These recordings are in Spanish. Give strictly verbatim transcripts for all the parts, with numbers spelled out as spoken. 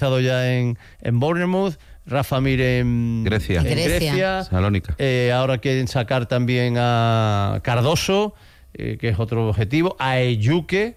estado ya en, en Bournemouth, Rafa Mir en Grecia, en Grecia. Grecia. Salónica. Eh, ahora quieren sacar también a Cardoso, eh, que es otro objetivo, a Eyuke,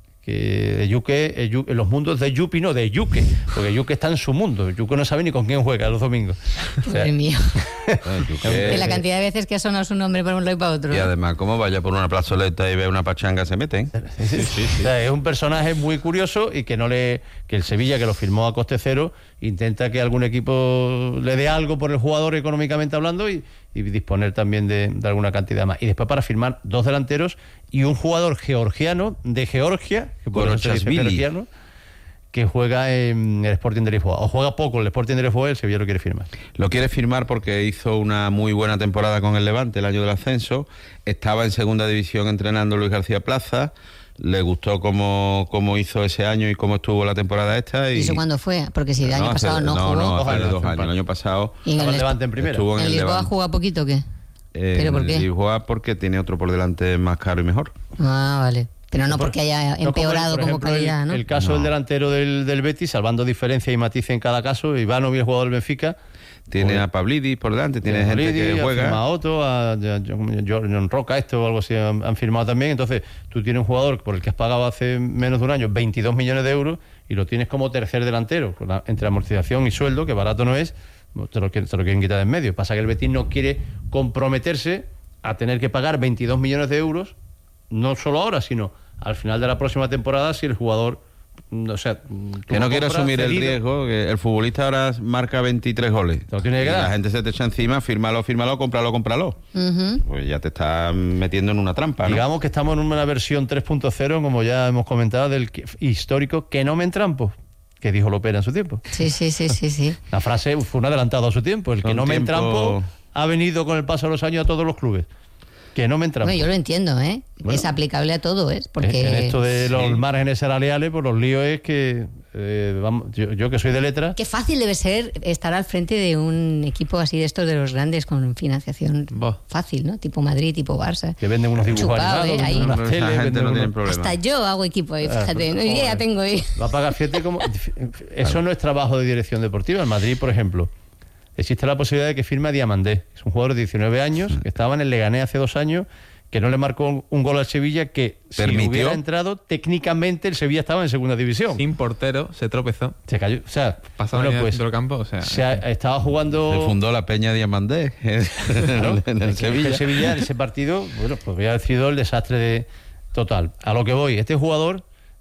que Eyuke, Eyuke, los mundos de Yupi, no, de Eyuke, porque Eyuke está en su mundo. Eyuke no sabe ni con quién juega los domingos. O sea, Madre mía. Eyuke. De la cantidad de veces que ha sonado su nombre para un lado y para otro. Y además, como vaya por una plazoleta y ve una pachanga, se meten. Sí, sí, sí, sí. O sea, es un personaje muy curioso y que no le que el Sevilla, que lo firmó a coste cero, intenta que algún equipo le dé algo por el jugador económicamente hablando y, y disponer también de, de alguna cantidad más. Y después para firmar dos delanteros y un jugador georgiano de Georgia, que por eso se dice georgiano, que juega en el Sporting de Lisboa. O juega poco el Sporting de Lisboa, el Sevilla lo quiere firmar. Lo quiere firmar porque hizo una muy buena temporada con el Levante el año del ascenso. Estaba en segunda división entrenando Luis García Plaza. Le gustó cómo, cómo hizo ese año y cómo estuvo la temporada esta. ¿Y, ¿Y eso cuándo fue? Porque si el año no, pasado hace, no, no jugó. No, hace Ojalá, dos hace años. El año pasado ¿Y en Estaba el, el Levante en primera. estuvo en ¿en el Lisboa Levante. juega poquito o qué? Eh, ¿Pero por qué? En Lisboa porque tiene otro por delante más caro y mejor. Ah, vale. Pero no porque haya No, empeorado por como ejemplo, calidad, el, ¿no? el caso No. del delantero del, del Betis, salvando diferencia y matiz en cada caso, Ivanovic, el jugador del Benfica, Tiene Joder. a Pablidis por delante, tiene a gente Lidi, que a juega. firmado a Otto, a, a, a John Roca, esto o algo así han, han firmado también. Entonces, tú tienes un jugador por el que has pagado hace menos de un año veintidós millones de euros y lo tienes como tercer delantero, con la- entre amortización y sueldo, que barato no es, te lo, quieren- te lo quieren quitar de en medio. Pasa que el Betis no quiere comprometerse a tener que pagar veintidós millones de euros, no solo ahora, sino al final de la próxima temporada, si el jugador, mm, o sea, Que no quiere asumir el riesgo, que el futbolista ahora marca veintitrés goles. Te lo tiene que y dar. la gente se te echa encima, fírmalo, fírmalo, cómpralo, cómpralo. Ujú. Pues ya te estás metiendo en una trampa, ¿no? Digamos que estamos en una versión tres punto cero, como ya hemos comentado, del que- histórico que no me entrampo, que dijo Lopera en su tiempo. Sí, sí, sí, sí, sí. La frase fue un adelantado a su tiempo. El que Son no me tiempo- entrampo ha venido con el paso de los años a todos los clubes. Que no me entrampo. Bueno, yo lo entiendo, ¿eh? Bueno. Es aplicable a todo, ¿eh? Porque En esto de los Sí. márgenes salariales, pues los líos es que, eh, vamos, yo, yo que soy de letras, qué fácil debe ser estar al frente de un equipo así de estos de los grandes con financiación Bah. fácil, ¿no? Tipo Madrid, tipo Barça. que venden unos dibujos Chupado, animados, ¿eh? venden Ahí. unas Esa teles, gente venden no unos- tiene problema. Hasta yo hago equipo ahí, Ah, fíjate. pues, ¿no? Yo ya joder. tengo ahí. Va a pagar, fíjate cómo... Eso no es trabajo de dirección deportiva. En Madrid, por ejemplo, existe la posibilidad de que firme a Diamandé. Es un jugador de diecinueve años, que estaba en el Leganés hace dos años, que no le marcó un gol al Sevilla, que si Permitió. hubiera entrado, técnicamente el Sevilla estaba en segunda división. Sin portero, se tropezó. Se cayó, o sea, Pasaba bueno, en el pues, centro del campo, o sea... se ha- estaba jugando... Se fundó la Peña Diamandé Claro, en el es que Sevilla. El Sevilla, en ese partido, bueno, pues había sido el desastre de total. A lo que voy, este jugador,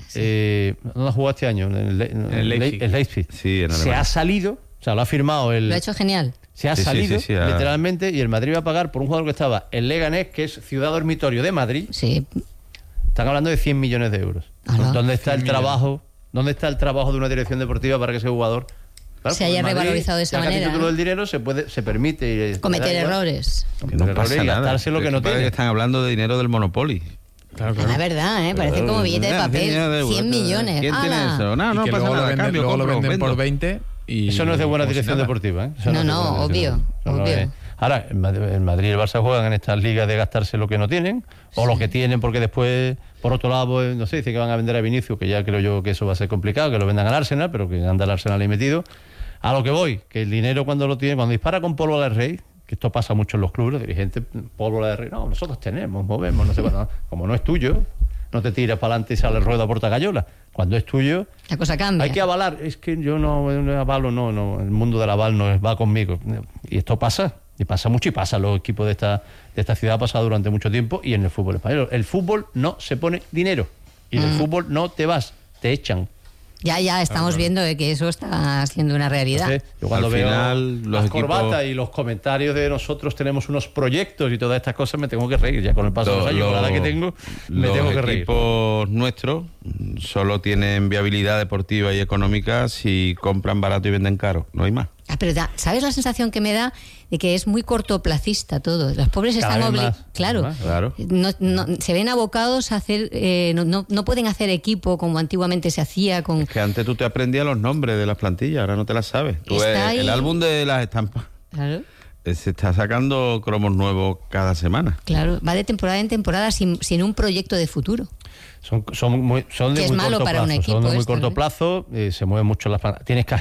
eh, ¿dónde ha jugado este año? En el, Le- en el Le- Leipzig. el Leipzig. Sí, en Se Alemania. ha salido, o sea, lo ha firmado el... Lo ha hecho genial. Se ha Sí, sí, salido, sí, sí, ha- literalmente, y el Madrid va a pagar por un jugador que estaba en Leganés, que es ciudad dormitorio de Madrid. Sí. Están hablando de cien millones de euros. Ala. ¿Dónde está el cien millones. trabajo? ¿Dónde está el trabajo de una dirección deportiva para que ese jugador claro, Se pues haya el Madrid, revalorizado de esa ya que a manera, título ¿no? del dinero se puede, se permite eh, Cometer da igual, errores. Que cometer no errores pasa y nada. gastarse lo que no Parece tiene. están hablando de dinero del Monopoly. Claro, La verdad, ¿eh? Parece como billete de Mira, papel. cien millones de cien euros. millones. ¿Quién tiene ¡Hala! eso? No, y no que pasa luego nada. lo venden, Cambio, luego lo compro, venden vendo. por veinte y... Eso no es de buena como si dirección nada. deportiva. ¿eh? Eso No, es de no, buena obvio, dirección. Eso no obvio. es. Ahora, el Madrid el Madrid y el Barça juegan en estas ligas de gastarse lo que no tienen, o lo que tienen, porque después, por otro lado, pues, no sé, dice que van a vender a Vinicius, que ya creo yo que eso va a ser complicado, que lo vendan al Arsenal, pero que anda el Arsenal ahí metido. A lo que voy, que el dinero cuando lo tiene, cuando dispara con pólvora de rey, que esto pasa mucho en los clubes, los dirigentes, pólvora de rey, no, nosotros tenemos, movemos, no sé cuánto. Como no es tuyo, no te tiras para adelante y sale rueda por Tagayola. Cuando es tuyo, La cosa cambia. hay que avalar. Es que yo no, no avalo, no, no. El mundo del aval no es- va conmigo. Y esto pasa, y pasa mucho, y pasa en los equipos de esta, de esta ciudad, ha pasado durante mucho tiempo, y en el fútbol español. El fútbol no se pone dinero, y del Mm. fútbol no te vas, te echan. Ya, ya, estamos viendo de que eso está siendo una realidad. Entonces, yo cuando Al veo final, los las equipos- corbatas y los comentarios de nosotros tenemos unos proyectos y todas estas cosas, me tengo que reír. Ya con el paso de los Lo- años, con la edad lo- que tengo, me los tengo que reír. equipos nuestros mm, solo tienen viabilidad deportiva y económica si compran barato y venden caro, no hay más. Ah, pero da- ¿sabes la sensación que me da de que es muy cortoplacista todo? Los pobres Cada están vez obligados. más, Claro. más. Claro. No, no- se ven abocados a hacer. eh, no, no, no pueden hacer equipo como antiguamente se hacía con. Que antes tú te aprendías los nombres de las plantillas, ahora no te las sabes. Tú Está ves ahí. el álbum de las estampas. Claro. eh, Se está sacando cromos nuevos cada semana. Claro, va de temporada en temporada sin, sin un proyecto de futuro. Son, son, muy, son de Que es muy malo corto para un plazo, equipo son de muy esto, corto ¿no? plazo, eh, se mueven mucho las... Tienes que